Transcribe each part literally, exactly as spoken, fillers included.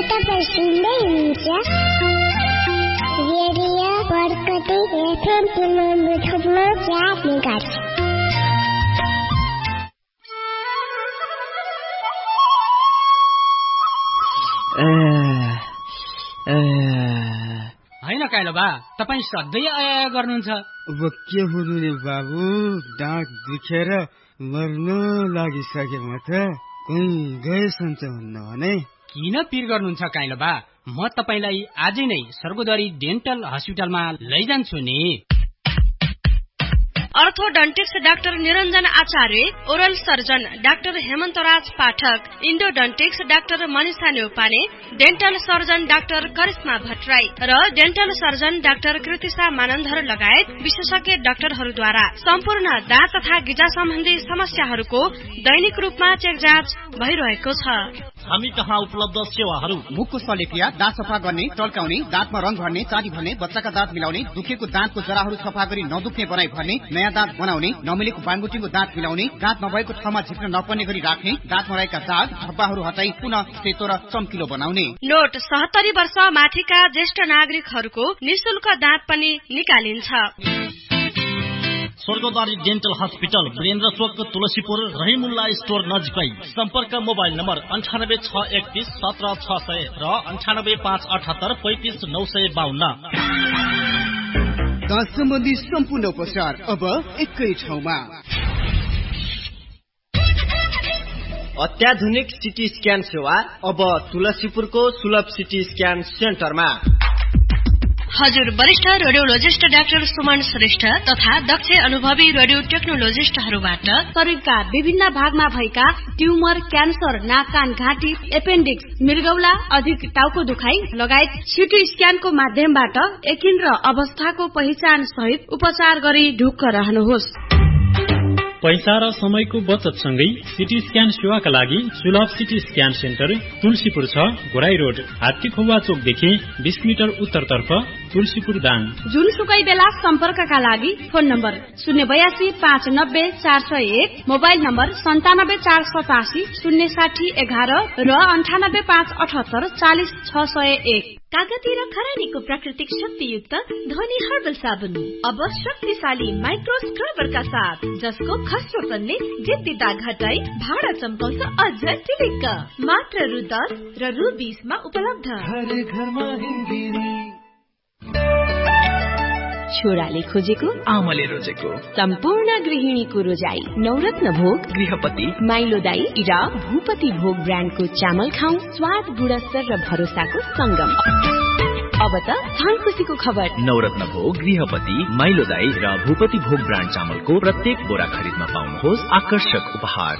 तपाईँ सुन्दै हुनुहुन्छ रेडियो बरकती एफएम तिरानब्बे दशमलव चार मेगाहर्ज। होइन काइलो बा, तपाईँ सधैँ आया गर्नुहुन्छ। अब के हुनु नि बाबु, डाँट दुखेर मर्न लागिसके म त। कहीँ गए सन्च हुन्न भने। किन पिर गर्नुहुन्छ काइलो बा, म तपाईँलाई आजै नै सर्गोदरी डेन्टल हस्पिटलमा लैजान्छु नि। अर्थोडन्टिक्स डाक्टर निरञ्जन आचार्य, ओरल सर्जन डाक्टर हेमन्तराज पाठक, इन्डोडन्टिक्स doctor Manisha Neupane, dental surgeon doctor Karishma Bhattarai र dental surgeon doctor Kritisha Manandhar लगायत विशेषज्ञ डाक्टरहरूद्वारा सम्पूर्ण दाँत तथा गिजा सम्बन्धी समस्याहरूको दैनिक रूपमा चेक जाँच भइरहेको छ। हामी कहाँ उपलब्ध सेवाहरू: मुखको शल्यक्रिया, दाँत सफा गर्ने, टल्काउने, दाँतमा रंग भर्ने, चाँदी भर्ने, बच्चाका दाँत मिलाउने, दुखेको दाँतको जराहरू सफा गरी नदुख्ने बनाई भर्ने, नयाँ दाँत बनाउने, नमिलेको बानबुटीको दाँत मिलाउने, दाँत नभएको ठाउँमा झिक्न नपर्ने गरी राख्ने, दाँतमा रहेका दाग धब्बाहरू हटाई पुनः सेतो र चम्किलो बनाउने। नोट: सत्तरी वर्ष माथिका ज्येष्ठ नागरिकहरूको निशुल्क दाँत पनि निकालिन्छ। स्वर्गदारी डेन्टल हस्पिटल, वीरेन्द्र चोक, तुलसीपुर, रहिमुल्ला स्टोर नजिकै। सम्पर्क मोबाइल नम्बर अन्ठानब्बे छ एकतीस सत्र छ सय र अन्ठानब्बे पाँच अठहत्तर पैंतिस नौ सय बाहन्न। दाँत सम्बन्धी सम्पूर्ण उपचार अब एकै ठाउँमा। अत्याधुनिक सिटी स्क्यान सेवा अब तुलसीपुरको सुलभ सिटी स्क्यान सेन्टरमा। हजुर वरिष्ठ रेडियोलोजिस्ट डाक्टर सुमन श्रेष्ठ तथा दक्ष अनुभवी रेडियो टेक्नोलोजिस्टहरूबाट शरीरका विभिन्न भागमा भएका ट्युमर, क्यान्सर, नाक कान घाँटी, एपेन्डिक्स, मृगौला, अधिक टाउको दुखाइ लगायत सिटी स्क्यानको माध्यमबाट एकिन र अवस्थाको पहिचान सहित उपचार गरी ढुक्क रहनुहोस्। पैसा र समयको बचत सँगै सिटी स्क्यान सेवाका लागि सुलभ सिटी स्क्यान सेन्टर तुलसीपुर छ, घोराई रोड, हात्ती खोवा चोकदेखि बीस मिटर उत्तरतर्फ, तुलसीपुर दाङ। जुनसुकै बेला सम्पर्कका लागि फोन नम्बर शून्य बयासी पाँच नब्बे चार सय एक, मोबाइल नम्बर सन्तानब्बे चार सतासी शून्य साठी एघार र अन्ठानब्बे पाँच अठहत्तर चालिस छ सय एक। कागती र खरानीको प्राकृतिक शक्तियुक्त ध्वनि हर्बल साबुन अब शक्तिशाली माइक्रो स्क्रबरका साथ, जसको खस्रोपनले जिद्दी दाग हटाई भाडा चम्काउँछ अझ टिलिक्क। मात्र रु दस र रु बीसमा उपलब्ध। छोराले खोजेको, आमाले रोजेको, सम्पूर्ण गृहिणीको रोजाई नवरत्न भोग, गृहपति, माइलो दाई र भूपति भोग ब्रान्डको चामल खाऊ। स्वाद, गुणस्तर र भरोसाको संगम। अब त धन खुसीको खबर। नवरत्न भोग, गृहपति, माइलो दाई र भूपति भोग ब्रान्ड चामलको प्रत्येक बोरा खरिदमा पाउनुहोस् आकर्षक उपहार।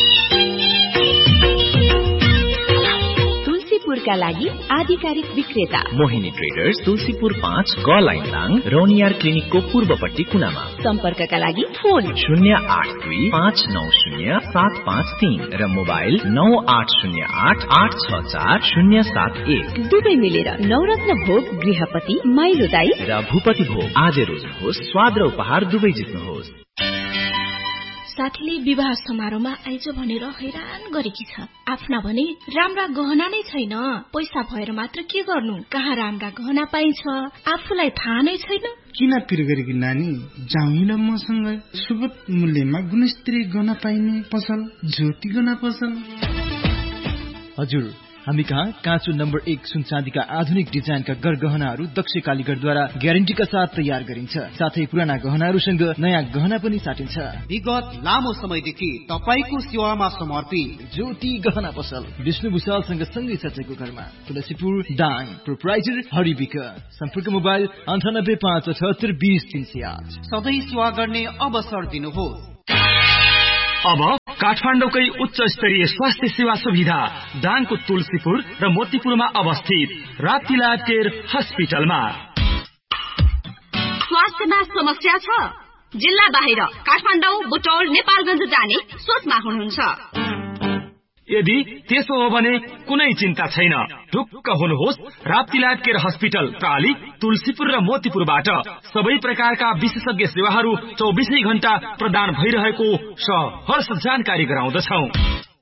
तुलसीपुरका लागि आधिकारिक विक्रेता मोहिनी ट्रेडर्स, तुलसीपुर पाँच, ग लाइन लाङ, रौनियार क्लिनिकको पूर्वपट्टि कुनामा। सम्पर्कका लागि फोन शून्य आठ दुई पाँच नौ शून्य सात पाँच तीन र मोबाइल नौ आठ शून्य आठ आठ छ चार शून्य सात एक। दुवै मिलेर नवरत्न भोग, गृहपति, माइलो दाई र भूपति भोग आज रोज्नुहोस्, स्वाद र उपहार दुवै जित्नुहोस्। साथीले विवाह समारोहमा आइज भनेर हैरान गरेकी छ। आफ्ना भने राम्रा गहना नै छैन। पैसा भएर मात्र के गर्नु, कहाँ राम्रा गहना पाइन्छ आफूलाई थाहा नै छैन। किन पिर गरेकी नानी, जाउँ न मसँग। सुगत मूल्यमा गुणस्तरीय गहना पाइने पसल ज्योति गहना पसल। हजुर, हामी कहाँ काँचो नम्बर एक सुन चाँदीका आधुनिक डिजाइनका गरगहनाहरू दक्ष कालीगढद्वारा ग्यारेन्टीका साथ तयार गरिन्छ। साथै पुराना गहनाहरूसँग नयाँ गहना पनि साटिन्छ। विगत लामो समयदेखि तपाईको सेवामा समर्पित ज्योति गहना पसल, विष्णु भूषालसँग सँगै सचेको घरमा, तुलसीपुर दाङ। प्रोप्राइटर हरिविक। सम्पर्क मोबाइल अन्ठानब्बे पाँच अठहत्तर बीस तीन सय आठ। सधैँ सेवा गर्ने अवसर दिनुहोस्। अब काठमाडौँकै उच्च स्तरीय स्वास्थ्य सेवा सुविधा दाङको तुलसीपुर र मोतीपुरमा अवस्थित राप्तीलाल केयर हस्पिटलमा। स्वास्थ्यमा समस्या छ? जिल्ला बाहिर काठमाडौँ, बुटौल, नेपालगञ्ज जाने सोचमा हुनुहुन्छ? यदि त्यसो हो भने कुनै चिन्ता छैन। ढुक्क हुनुहोस्, राप्तीलाल केयर हस्पिटल प्राली, तुलसीपुर र मोतीपुरबाट सबै प्रकारका विशेषज्ञ सेवाहरू चौबिसै घण्टा प्रदान भइरहेको सहर्ष जानकारी गराउँदछौ।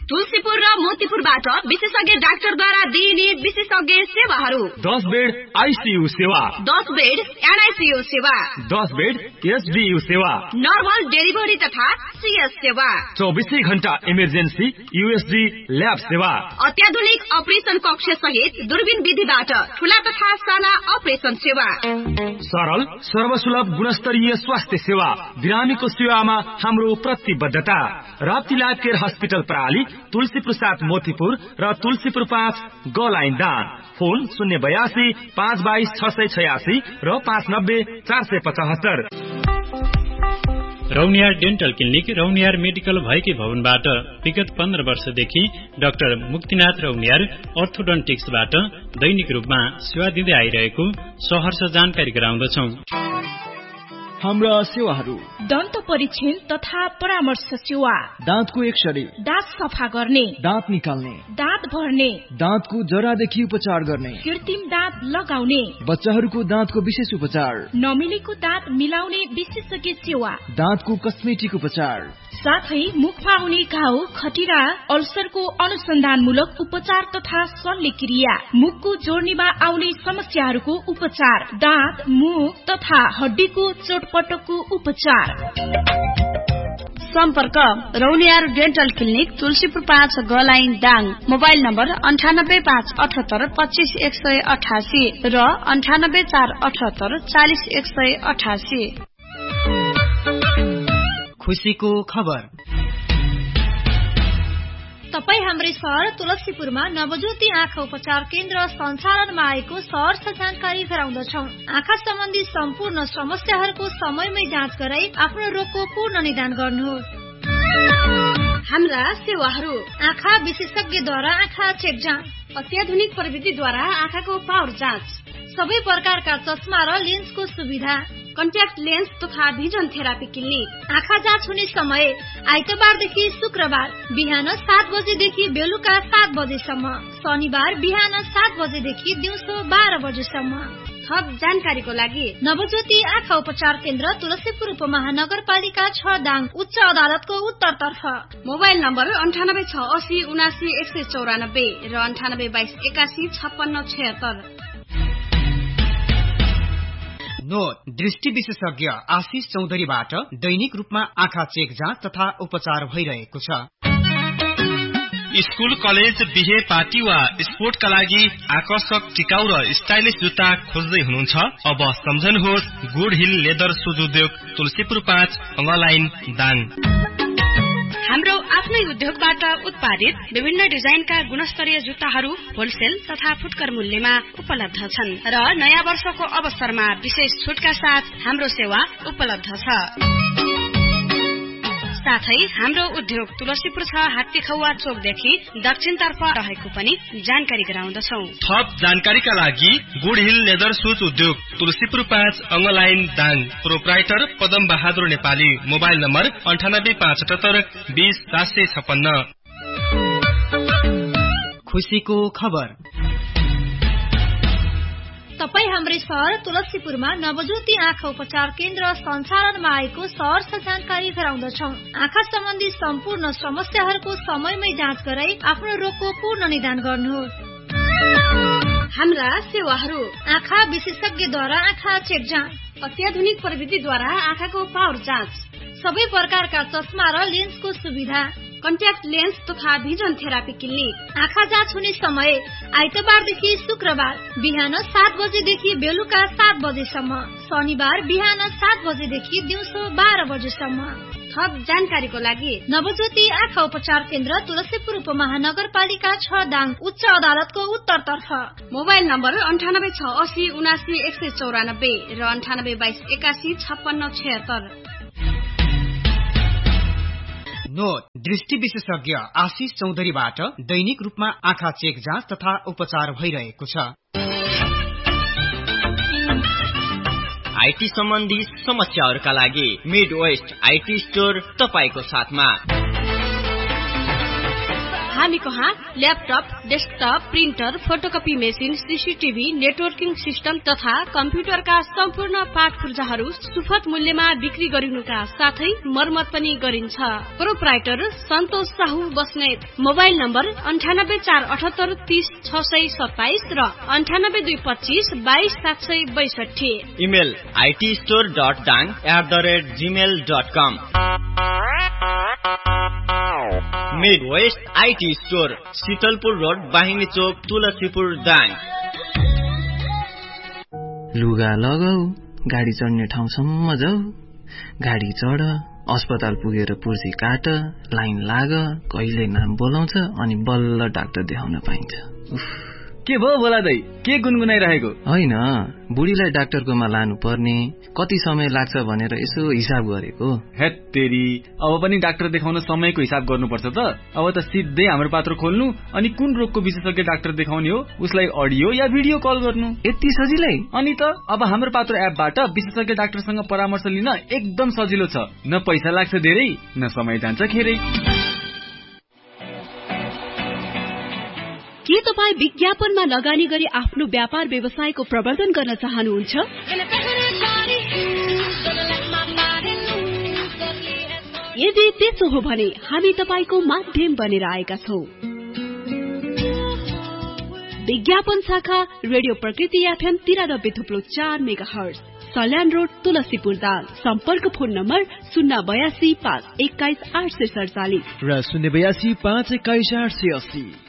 तुलसीपुर र मोतीपुरबाट विशेषज्ञ डाक्टरद्वारा दिइने विशेषज्ञ सेवाहरू। दस बेड आइसियू सेवा, दस बेड एनआइसियू सेवा, दस बेड एसडियू सेवा, नर्मल डेलिभरी तथा सीएस सेवा, चौबीसै घण्टा इमर्जेन्सी यूएसडी ल्याब सेवा, अत्याधुनिक अपरेसन कक्ष सहित दूरबीन विधिबाट ठूला तथा साना अपरेसन सेवा, सरल सर्वसुलभ गुणस्तरीय स्वास्थ्य सेवा। बिरामीको सेवामा हाम्रो प्रतिबद्धता। राप्ती लाइफ केयर हस्पिटल प्रणाली, तुलसीपुर सात मोतीपुर र तुलसीपुर पाँच ग लाइन दान। फोन शून्य बयासी पाँच बाइस छ सय छयासी र पाँच नब्बे चार सय पचहत्तर। Rauniyar dental clinic Rauniyar medical भएकै भवनबाट विगत पन्ध्र वर्षदेखि डाक्टर मुक्तिनाथ रौनियार अर्थोडन्टिक्सबाट दैनिक रूपमा सेवा दिँदै आइरहेको सहर्ष जानकारी गराउँदछौ। हाम्रा सेवाहरू: दन्त परीक्षण तथा परामर्श सेवा, दाँतको एक्सरे, दाँत सफा गर्ने, दाँत निकाल्ने, दाँत भर्ने, दाँतको जरादेखि उपचार गर्ने, कृत्रिम दाँत लगाउने, बच्चाहरूको दाँतको विशेष उपचार, नमिलेको दाँत मिलाउने विशेषज्ञ सेवा, दाँतको कस्मेटिक उपचार, साथै मुखमा हुने घाउ, खटिरा, अल्सरको अनुसन्धानमूलक उपचार तथा शल्यक्रिया, मुखको जोड्नीमा आउने समस्याहरूको उपचार, दाँत, मुख तथा हड्डीको चोटपटकको उपचार। सम्पर्क रौनियार डेन्टल क्लिनिक तुलसीपुर पाँच ग लाइन दाङ। मोबाइल नम्बर अन्ठानब्बे पाँच अठहत्तर पच्चीस एक सय अठासी र अन्ठानब्बे चार अठहत्तर चालिस एक सय अठासी। खुसीको खबर। तपाई हाम्रै सहर तुलसीपुरमा नवज्योति आँखा उपचार केन्द्र सञ्चालनमा आएको सहर्ष जानकारी गराउँदछौ। आँखा सम्बन्धी सम्पूर्ण समस्याहरूको समयमै जाँच गराई आफ्नो रोगको पूर्ण निदान गर्नुहोस्। हाम्रा सेवाहरू: आँखा विशेषज्ञद्वारा आँखा चेक जाँच, अत्याधुनिक प्रविधिद्वारा आँखाको पावर जाँच, सबै प्रकारका चस्मा र लेन्सको सुविधा, कन्ट्याक्ट लेन्स तथा भिजन थेरापी क्लिनिक। आँखा जाँच हुने समय आइतबारदेखि शुक्रबार बिहान सात बजेदेखि बेलुका सात बजेसम्म, शनिबार बिहान सात बजेदेखि दिउँसो बाह्र बजेसम्म। थप जानकारीको लागि नवज्योति आँखा उपचार केन्द्र तुलसीपुर उपमहानगरपालिका छ दाङ, उच्च अदालतको उत्तरतर्फ। मोबाइल नम्बर अन्ठानब्बे छ असी उनासी एक सय चौरानब्बे र अन्ठानब्बे बाइस एकासी छप्पन्न छयत्तर। नोट: दृष्टि विशेषज्ञ आशिष चौधरीबाट दैनिक रूपमा आँखा चेक जाँच तथा उपचार भइरहेको छ। स्कूल, कलेज, बिहे, पार्टी वा स्पोर्टका लागि आकर्षक, टिकाउ र स्टाइलिश जुत्ता खोज्दै हुनुहुन्छ? अब सम्झनुहोस् गुड हिल लेदर सुज उद्योग, तुलसीपुर पाँच लाइन दाङ। हाम्रो आफ्नै उद्योगबाट उत्पादित विभिन्न डिजाइनका गुणस्तरीय जुत्ताहरू होलसेल तथा फुटकर मूल्यमा उपलब्ध छन् र नयाँ वर्षको अवसरमा विशेष छुटका साथ हाम्रो सेवा उपलब्ध छ। साथै हाम्रो उद्योग तुलसीपुर छ हात्तीखौवा चोकदेखि दक्षिणतर्फ रहेको पनि जानकारी गराउँदछौ। थप जानकारीका लागि गुड हिल लेदर सुज उद्योग, तुलसीपुर पाँच line Dang. Proprietor Padam Bahadur Nepali. Mobile number अन्ठानब्बे पाँच अठहत्तर बीस सात सय छप्पन्न। खुसीको खबर। तपाई हाम्रै सहर तुलसीपुरमा नवज्योति आँखा उपचार केन्द्र सञ्चालनमा आएको सहर्ष जानकारी गराउँदछौ। आँखा सम्बन्धी सम्पूर्ण समस्याहरूको समयमै जाँच गराई आफ्नो रोगको पूर्ण निदान गर्नुहोस्। हाम्रा सेवाहरू: आँखा विशेषज्ञद्वारा आँखा चेक जाँच, अत्याधुनिक प्रविधिद्वारा आँखाको पावर जाँच, सबै प्रकारका चस्मा र लेन्सको सुविधा, कन्ट्याक्ट लेन्स तथा भिजन थेरापी क्लिनिक। आँखा जाँच हुने समय आइतबारदेखि शुक्रबार बिहान सात बजेदेखि बेलुका सात बजेसम्म, शनिबार बिहान सात बजेदेखि दिउँसो बाह्र बजेसम्म। थप जानकारीको लागि नवज्योति आँखा उपचार केन्द्र तुलसीपुर उपमहानगरपालिका छ दाङ, उच्च अदालतको उत्तरतर्फ। मोबाइल नम्बर अन्ठानब्बे छ असी उनासी एक सय चौरानब्बे र अन्ठानब्बे बाइस एकासी छप्पन्न छयत्तर। नोट: दृष्टि विशेषज्ञ आशिष चौधरीबाट दैनिक रूपमा आँखा चेक जाँच तथा उपचार भइरहेको छ। आईटी सम्बन्धी समस्याहरूका लागि मिड वेस्ट आईटी स्टोर तपाईको साथमा। हामी कहाँ laptop, desktop, printer, photocopy machine, CCTV, networking system तथा कम्प्युटरका सम्पूर्ण पाठ पूर्जाहरू सुपथ मूल्यमा बिक्री गरिनुका साथै मर्मत पनि गरिन्छ। प्रोप्राइटर सन्तोष साहु बस्नेत। मोबाइल नम्बर अन्ठानब्बे चार अठहत्तर तीस छ सय सत्ताइस र अन्ठानब्बे दुई पच्चीस बाइस सात सय बैसठी। Email IT store dot डाङ at the rate Gmail dot com. Mid West IT store, Sheetalpur road, बाहिनी चोक, तुलसीपुर, दाङ। लुगा लगाऊ, गाडी चढ्ने ठाउँसम्म जाऊ, गाडी चढ, अस्पताल पुगेर पुर्सी काट, लाइन लाग, कहिले नाम बोलाउँछ अनि बल्ल डाक्टर देखाउन पाइन्छ। उफ, के भयो बोला दाइ, के गुनगुनाइरहेको? होइन, बुढीलाई डाक्टरकोमा लानु पर्ने, कति समय लाग्छ भनेर यसो हिसाब गरेको। हेट तेरी, अब पनि डाक्टर देखाउन समयको हिसाब गर्नुपर्छ त। अब त सिधै हाम्रो पात्र खोल्नु अनि कुन रोगको विशेषज्ञ डाक्टर देखाउने हो उसलाई अडियो या भिडियो कल गर्नु, यति सजिलै। अनि त अब हाम्रो पात्र एपबाट विशेषज्ञ डाक्टरसँग परामर्श लिन एकदम सजिलो छ। न पैसा लाग्छ धेरै, न समय जान्छ खेरै। के तपाईँ विज्ञापनमा लगानी गरी आफ्नो व्यापार व्यवसायको प्रवर्धन गर्न चाहनुहुन्छ? यदि त्यसो हो भने हामी तपाईको माध्यम बनेर आएका छौं। विज्ञापन शाखा रेडियो प्रकृति एफएम तिरानब्बे थुप्लो चार mega hertz, Salyan road, Tulsipur, Dang. सम्पर्क फोन नम्बर शून्य बयासी पाँच एक्काइस आठ सय सडचालिस र शून्य बयासी पाँच एक्काइस आठ सय अस्सी।